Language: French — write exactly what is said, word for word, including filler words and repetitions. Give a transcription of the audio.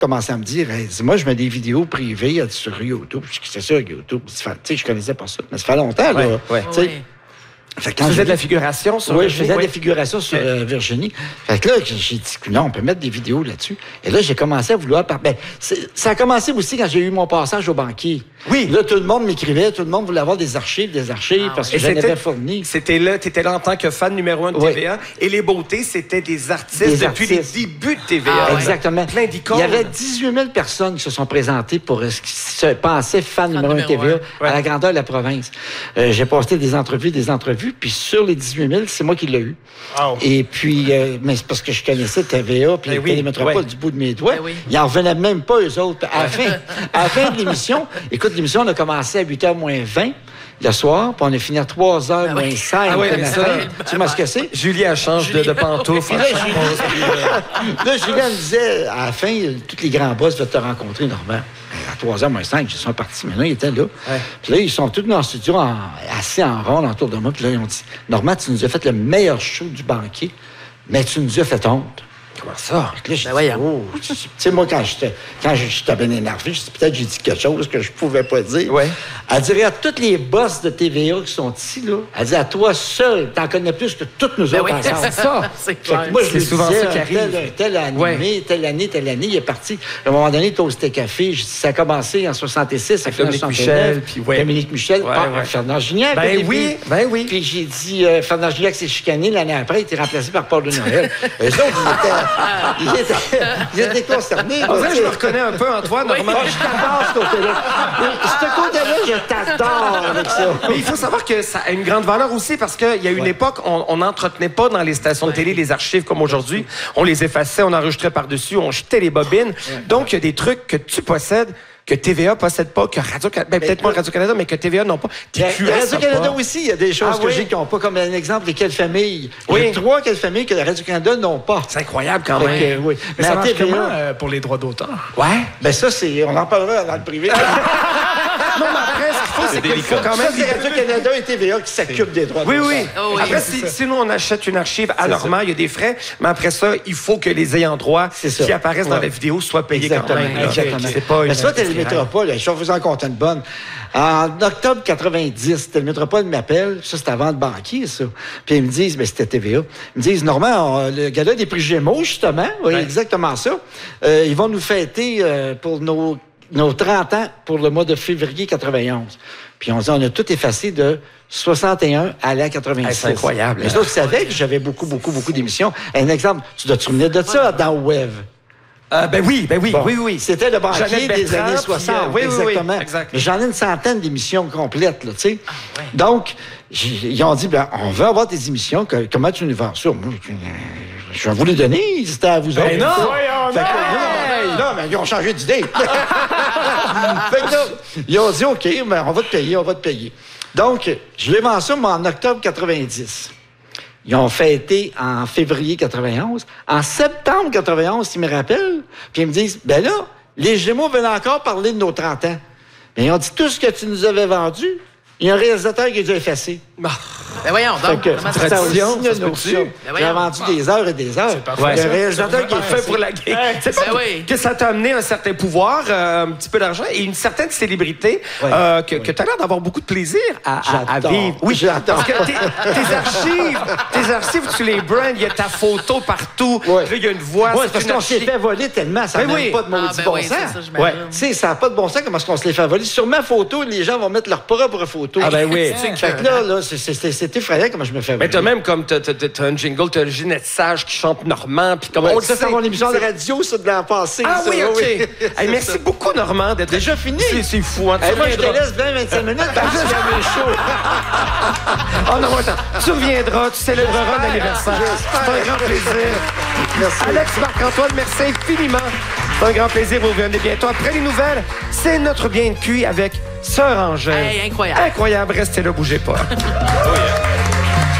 commencé à me dire, hey, moi, je mets des vidéos privées sur YouTube. Je dis, c'est ça, YouTube. Tu sais, je connaissais pas ça. Mais ça fait longtemps, ouais, là. Ouais. Tu sais, ouais. Fait que quand tu faisais de la figuration sur Oui, Virginie, je faisais ouais. de la figuration sur euh, Virginie. Fait que là, j'ai dit, non, on peut mettre des vidéos là-dessus. Et là, j'ai commencé à vouloir... Par... Ben, ça a commencé aussi quand j'ai eu mon passage au banquier. Oui. Là, tout le monde m'écrivait, tout le monde voulait avoir des archives, des archives, ah, parce que j'en avais fourni. C'était là, tu étais là en tant que fan numéro un de oui. T V A. Et les beautés, c'était des artistes des depuis artistes. les débuts de T V A. Ah, exactement. Plein d'icônes. Il y avait dix-huit mille personnes qui se sont présentées pour ce qui se pensait fan, fan numéro un de T V A ouais. à la grandeur de la province. Euh, j'ai posté des entrevues, des entrevues, puis sur les dix-huit mille, c'est moi qui l'ai eu. Oh. Et puis, euh, mais c'est parce que je connaissais T V A, puis ben les oui, télémétropoles ouais. du bout de mes doigts. Ben oui. Ils n'en revenaient même pas, eux autres. À la fin, à la fin de l'émission, écoute, l'émission, on a commencé à huit heures moins vingt le soir, puis on a fini à trois heures ah moins oui. cinq. Ah oui, mais ça, tu sais ce que c'est? Julie, elle change de, de pantoufle. Là, là, Julie, elle me disait, à la fin, tous les grands boss veulent te rencontrer, Normand. À trois heures moins cinq, ils sont partis. Maintenant, ils étaient là. Ouais. Puis là, ils sont tous dans le studio, en, assis en rond autour de moi. Puis là, ils ont dit, Normand, tu nous as fait le meilleur show du banquier, mais tu nous as fait honte. Comment ça? Là, j'ai ben dit, oh, tu sais, moi, quand j'étais, quand j'étais bien énervé, je dis, peut-être j'ai dit quelque chose que je pouvais pas dire. Ouais. Elle dirait à tous les boss de T V A qui sont ici, là, elle dit, à toi seul, t'en connais plus que toutes nous ben autres oui, ensemble. C'est ça. C'est clair. Moi, je c'est souvent disais, ça qui arrive. Tel, tel animé, ouais. telle année, telle année, il est parti. À un moment donné, Toasté Café, ça a commencé en soixante-six, ça fait en Dominique Michel. Puis ouais. Dominique Michel, ouais, par ouais. Fernand Gignac. Ben oui, ben oui. Puis j'ai dit, euh, Fernand Gignac s'est chicané l'année après, il était remplacé par Paul de Noël. Eux autres, ils étaient... Ils étaient concernés. En vrai, je me reconnais un peu, Antoine. Oui. Normalement, je t'adore, ce côté-là. Ce côté-là, je t'adore avec ça. Mais il faut savoir que ça a une grande valeur aussi parce qu'il y a une ouais. époque, on n'entretenait pas dans les stations de télé les archives comme aujourd'hui. On les effaçait, on enregistrait par-dessus, on jetait les bobines. Ouais. Donc, il y a des trucs que tu possèdes que T V A possède pas, que Radio-Canada, ben, peut-être pas Radio-Canada, mais que T V A n'ont pas. Radio-Canada aussi, il y a des choses ah, que oui. j'ai qui n'ont pas, comme un exemple, les quelles familles. Oui. Il y a trois quelles familles que la Radio-Canada n'ont pas. C'est incroyable quand même. Que, oui. Mais, mais ça marche comment euh, pour les droits d'auteur? Ouais. Ben ça, c'est, on en parlera dans le privé. Non, mais après, ce qu'il faut, c'est qu'il faut quand même... Ça, c'est Radio-Canada et T V A qui s'occupent des droits oui, d'auteur. Oui, oh, oui. Après, si, si nous, on achète une archive à Normand, il y a des frais, mais après ça, il faut que les ayants droit qui apparaissent ouais. dans la vidéo soient payés exactement, quand même. Exactement. C'est pas mais ça, Télémétropole, je vais vous en compter une bonne. En octobre quatre-vingt-dix, Télémétropole m'appelle, ça, c'était avant le banquier, ça. Puis ils me disent, ben, c'était T V A. Ils me disent, Normand, on, le gars-là des prix Gémeaux, justement, oui, ouais. exactement ça. Euh, ils vont nous fêter euh, pour nos... nos trente ans pour le mois de février quatre-vingt-onze. Puis on dit, on a tout effacé de soixante et un à la quatre-vingt-six. Hey, c'est incroyable. Les autres savaient que j'avais beaucoup, beaucoup, beaucoup d'émissions. Un exemple, tu dois te souvenir de ça dans Web. Euh, ben oui, ben oui, bon, oui, oui. C'était le banquier des années soixante, euh, oui, exactement. Oui, exact. Mais j'en ai une centaine d'émissions complètes, là, tu sais. Ah, ouais. Donc, ils ont dit, ben, on veut avoir des émissions, que, comment tu nous vends ça? Moi, je vais vous les donner, c'était à vous ben autres. non! Fait que, non, non, mais ils ont changé d'idée. Fait que là, ils ont dit, OK, ben, on va te payer, on va te payer. Donc, je les vends ça, mais en octobre quatre-vingt-dix. Ils ont fêté en février quatre-vingt-onze. En septembre quatre-vingt-onze, ils me rappellent, puis ils me disent, ben là, les Gémeaux veulent encore parler de nos trente ans. Mais ils ont dit, tout ce que tu nous avais vendu, il y a un réalisateur qui a dû effacer. Ben voyons, donc, que, ça tradition, ça se peut-tu? J'ai vendu des heures et des heures. Ouais, le réalisateur qui est fait pour la game. C'est pas ben oui. que ça t'a amené un certain pouvoir, euh, un petit peu d'argent et une certaine célébrité ouais. euh, que, ouais. que tu as l'air d'avoir beaucoup de plaisir à, à, à vivre. Oui, j'adore. Parce que tes, tes archives, tes archives, tu les brands, il y a ta photo partout. Ouais. Là, il y a une voix. Ouais, parce qu'on s'est fait voler tellement, ça n'a oui. pas de maudit ah, ben bon oui, sens. Tu sais, ça n'a pas de bon sens comment est-ce qu'on se les fait voler. Sur ma photo, les gens vont mettre leur propre photo. Ah ben oui. Fait que là, là c'est effrayant comment je me fais voler. Mais t'as même comme, t'as, t'as, t'as un jingle, t'as Ginette Sage qui chante Normand, puis comme ouais, on ça, c'est mon émission de radio, ça, de l'an passé. Ah ça, oui, OK. Oui. Hey, merci beaucoup, Normand, d'être déjà fini. C'est, c'est fou, hein. Hey, moi, je te laisse vingt à vingt-cinq minutes parce que c'est mes shows. Oh non, attends. Tu reviendras, tu célébreras l'anniversaire. C'est un grand plaisir. Merci. Alex Marc-Antoine, merci infiniment. C'est un grand plaisir. Vous revenez bientôt. Après les nouvelles, c'est notre bien de cuit avec Sœur Angèle. Hey, incroyable. Incroyable. Restez là, bougez pas. Oh yeah.